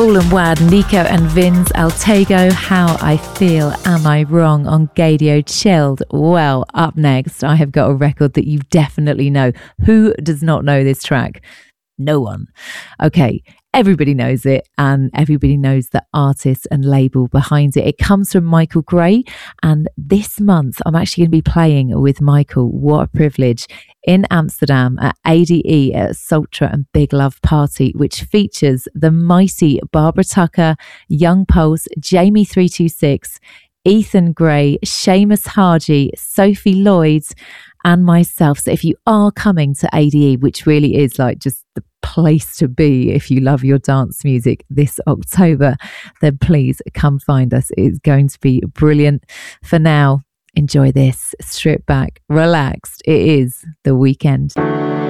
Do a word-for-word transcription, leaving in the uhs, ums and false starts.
Fall and Wad, Nico and Vince Altego, How I Feel, Am I Wrong on Gaydio Chilled. Well, up next, I have got a record that you definitely know. Who does not know this track? No one. Okay, everybody knows it, and everybody knows the artist and label behind it. It comes from Michael Gray, and this month I'm actually going to be playing with Michael. What a privilege. In Amsterdam at A D E at Sultra and Big Love Party, which features the mighty Barbara Tucker, Young Pulse, Jamie three two six, Ethan Gray, Seamus Haji, Sophie Lloyd, and myself. So if you are coming to A D E, which really is like just the place to be if you love your dance music this October, then please come find us. It's going to be brilliant. For now, enjoy this, strip back, relaxed. It is The Weeknd.